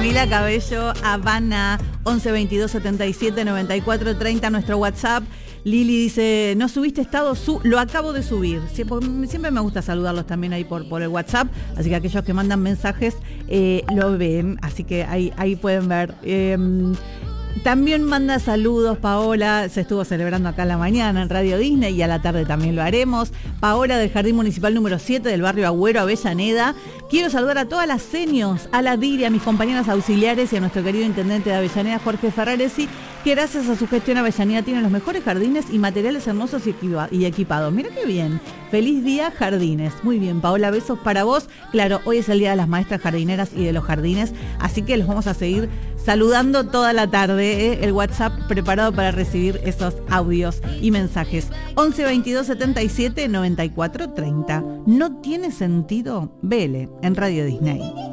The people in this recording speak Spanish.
Camila Cabello, Habana, 11 22 77 94 30, nuestro WhatsApp. Lili dice, ¿no subiste estado? Lo acabo de subir. Siempre me gusta saludarlos también ahí por el WhatsApp, así que aquellos que mandan mensajes lo ven, así que ahí pueden ver. También manda saludos Paola, se estuvo celebrando acá en la mañana en Radio Disney y a la tarde también lo haremos. Paola del Jardín Municipal número 7 del barrio Agüero, Avellaneda. Quiero saludar a todas las senios, a la DIRI, a mis compañeras auxiliares y a nuestro querido intendente de Avellaneda, Jorge Ferraresi, que gracias a su gestión Avellaneda tiene los mejores jardines y materiales hermosos y equipados. Mira qué bien. Feliz día, jardines. Muy bien, Paola, besos para vos. Claro, hoy es el Día de las Maestras Jardineras y de los Jardines, así que los vamos a seguir saludando toda la tarde. El WhatsApp preparado para recibir esos audios y mensajes. 11 22 77 94 30. ¿No tiene sentido? Vele en Radio Disney.